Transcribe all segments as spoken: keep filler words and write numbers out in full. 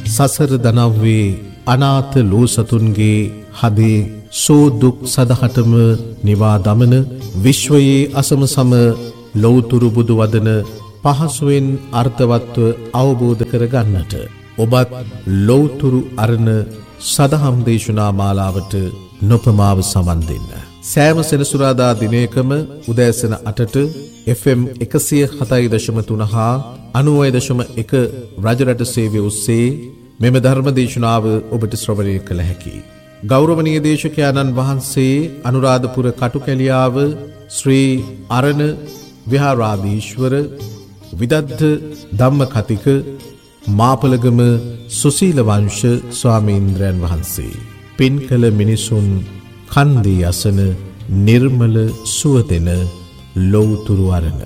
සසර දනව්වේ අනාථ ලෝසතුන්ගේ හදේ සෝ දුක් සදහටම නිවා දමන විශ්වයේ අසම සම ලෞතුරු බුදු වදන පහසුවෙන් අර්ථවත්ව අවබෝධ කර ගන්නට ඔබත් ලෞතුරු අරණ සදහම් දේශනා මාලාවට නොපමාව සමන් දෙන්න. සෑම සෙනසුරාදා දිනයකම උදෑසන අටට එෆ් එම් එකසිය හතයි දශම තුන හා අනූවය දශම එක රජරට සේවය ඔස්සේ මෙම ධර්ම දේශනාව ඔබට ශ්‍රවණය කළ හැකියි. ගෞරවනීය දේශකයාණන් වහන්සේ අනුරාධපුර කටුකැලියාව ශ්‍රී අරණ විහාරාධීශ්වර විදග්ධ ධම්ම කතික මාපලගම සුසීල වංශ ස්වාමීන්ද්‍රයන් වහන්සේ පින් කළ මිනිසුන් කන්දී අසන නිර්මල සුවදෙන ලෞතුරු අරණ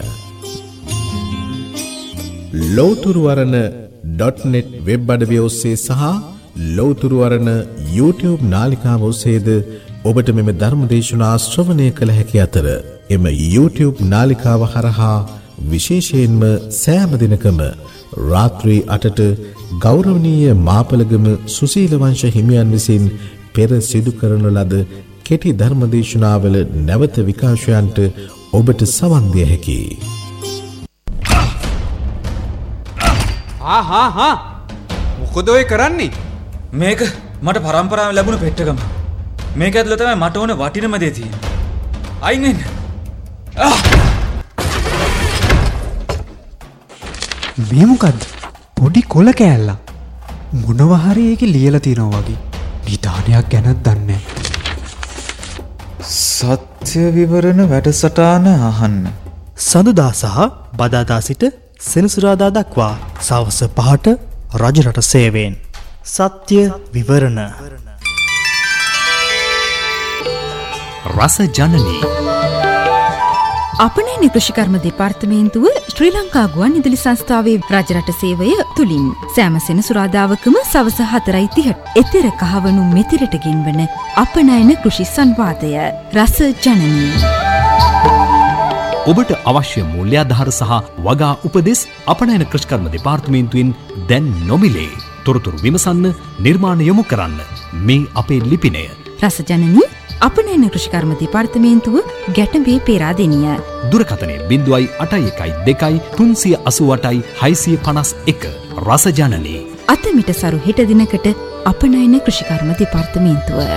ලෞතුරු අරණ ඩොට් නෙට් වෙබ් අඩවිය ඔස්සේ සහ ලෞතුරු අරණ YouTube නාලිකාව ඔස්සේද ඔබට මෙම ධර්ම දේශනා ශ්‍රවණය කළ හැකි අතර එම YouTube නාලිකාව හරහා විශේෂයෙන්ම සෑම දිනකම රාත්‍රී අටට ගෞරවනීය මාපලගම සුසීල වංශ හිමියන් විසින් පෙර සිදු කරන ලද කෙටි ධර්ම දේශනාවල නැවත විකාශයන්ට ඔබට සවන් දිය හැකියි. හා හා හා මොකද ඔය කරන්නේ? මේක මට පරම්පරාවෙන් ලැබුණු පෙට්ටගම. මේක ඇතුළේ තමයි මට ඕන වටිනම දේ තියෙන්නේ. අයින් වෙන්න. මේ මොකද්ද? පොඩි කොළ කෑල්ලක්. මොනවා හරි ඒකේ ලියලා තියෙනවා වගේ. නිදානයක් ගැනත් දන්නේ නැහැ. සත්‍ය විවරණ වැඩසටහන අහන්න. සඳුදා සහ බදාදා සිට සෙනසුරාදා දක්වා සවස් පහට රජරට සේවයෙන් සත්‍ය විවරණ. රස ජනනී අපනයන කෘෂිකර්ම දෙපාර්තමේන්තුව ශ්‍රී ලංකා ගුවන් විදුලි සංස්ථාවේ රජරට සේවය තුලින් සෑම සෙනසුරාදාවකම සවස හතරයි තිහට එතෙර කහවණු මෙතිරට ගෙන්වන අපනයන කෘෂි සංවාදය රස ජනනී. ඔබට අවශ්‍ය මූල්‍යාධාර සහ වගා උපදෙස් අපනයන කෘෂිකර්ම දෙපාර්තමේන්තුවෙන් දැන් නොමිලේ. තොරතුරු විමසන්න, නිර්මාණ යොමු කරන්න මේ අපේ ලිපිනය. රස ජනනී අපනයන කෘෂිකර්ම දෙපාර්තමේන්තුව ගැටඹේ පේරාදෙනිය. දුරකථනය බිංදුවයි අටයි එකයි දෙකයි තුන්සිය අසූ අටයි හයිසිය පනස් එක. රස ජනනී අතමිට සරු හෙට දිනකට අපනයන කෘෂිකර්ම දෙපාර්තමේන්තුව.